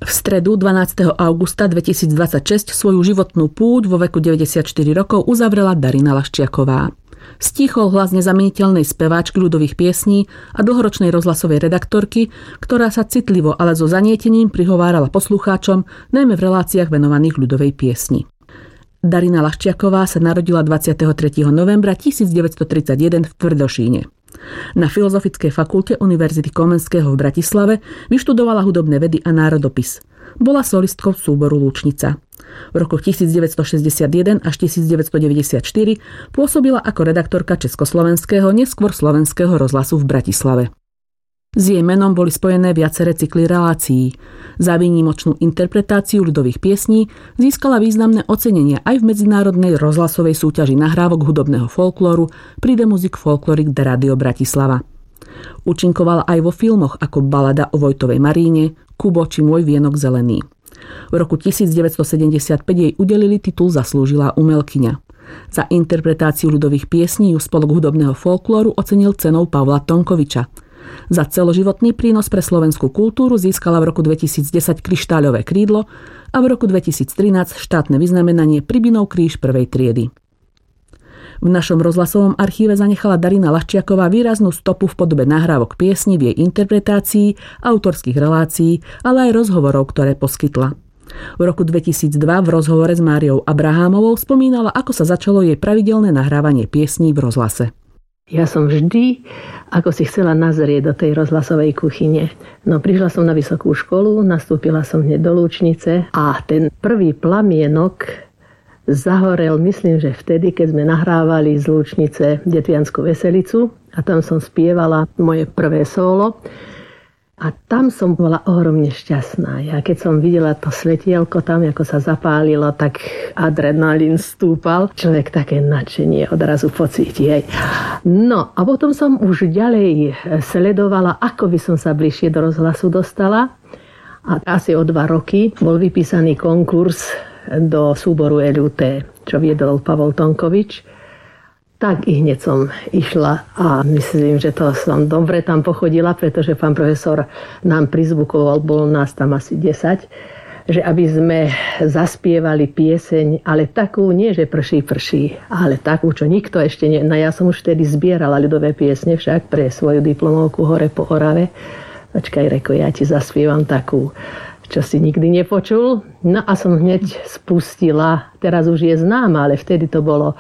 V stredu 12. augusta 2026 svoju životnú púť vo veku 94 rokov uzavrela Darina Laščiaková. Stíchol hlas nezamieniteľnej speváčky ľudových piesní a dlhoročnej rozhlasovej redaktorky, ktorá sa citlivo, ale so zanietením prihovárala poslucháčom, najmä v reláciách venovaných ľudovej piesni. Darina Laščiaková sa narodila 23. novembra 1931 v Tvrdošíne. Na Filozofickej fakulte Univerzity Komenského v Bratislave vyštudovala hudobné vedy a národopis. Bola solistkou súboru Lúčnica. V rokoch 1961 až 1994 pôsobila ako redaktorka Československého, neskôr Slovenského rozhlasu v Bratislave. S jej menom boli spojené viaceré cykly relácií. Za výnimočnú interpretáciu ľudových piesní získala významné ocenenia aj v medzinárodnej rozhlasovej súťaži nahrávok hudobného folklóru Pride Music Folkloric de Radio Bratislava. Účinkovala aj vo filmoch ako Balada o Vojtovej Maríne, Kubo či Môj vienok zelený. V roku 1975 jej udelili titul Zaslúžilá umelkyňa. Za interpretáciu ľudových piesní ju Spolok hudobného folklóru ocenil cenou Pavla Tonkoviča. Za celoživotný prínos pre slovenskú kultúru získala v roku 2010 Kryštáľové krídlo a v roku 2013 štátne vyznamenanie Pribinov kríž prvej triedy. V našom rozhlasovom archíve zanechala Darina Laščiaková výraznú stopu v podobe nahrávok piesní v jej interpretácii, autorských relácií, ale aj rozhovorov, ktoré poskytla. V roku 2002 v rozhovore s Máriou Abrahámovou spomínala, ako sa začalo jej pravidelné nahrávanie piesní v rozhlase. Ja som vždy, ako si chcela nazrieť do tej rozhlasovej kuchyne. No prišla som na vysokú školu, nastúpila som hneď do Lúčnice a ten prvý plamienok zahorel, myslím, že vtedy, keď sme nahrávali z Lúčnice Detviansku veselicu a tam som spievala moje prvé solo. A tam som bola ohromne šťastná. Ja keď som videla to svetielko tam, ako sa zapálilo, tak adrenalín stúpal. Človek také nadšenie odrazu pocíti. No a potom som už ďalej sledovala, ako by som sa bližšie do rozhlasu dostala. A asi o 2 roky bol vypísaný konkurs do súboru LUT, čo viedol Pavol Tonkovič. Tak i hneď som išla a myslím, že to som dobre tam pochodila, pretože pán profesor nám prizvukoval, bolo nás tam asi 10, že aby sme zaspievali pieseň, ale takú, nie že prší, ale takú, čo nikto ešte nie. No ja som už vtedy zbierala ľudové piesne však pre svoju diplomovku Hore po Orave. Počkaj, reko, ja ti zaspievam takú, čo si nikdy nepočul. No a som hneď spustila, teraz už je známa, ale vtedy to bolo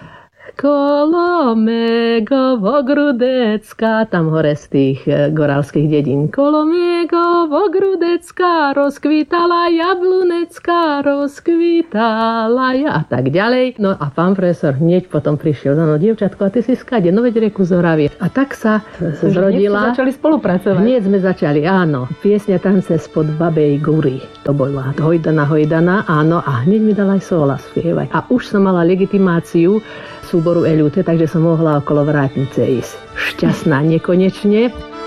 Kolomegovo Grudecká, tam hore z tých gorálskych dedín. Kolomegovo Grudecká, rozkvítala jablunecká, rozkvítala a tak ďalej. No a pán profesor hneď potom prišiel za mnou, dievčatko, a ty si skade, no veď reku z Oravy. A tak sa zrodila. Hneď začali spolupracovať. Hneď sme začali, áno. Piesňa Tance spod Babej Gury. To bola Hojdana, áno. A hneď mi dala aj sóla spievať. A už som mala legitimáciu súboru LUT, takže som mohla okolo vrátnice ísť. Šťastná nekonečne.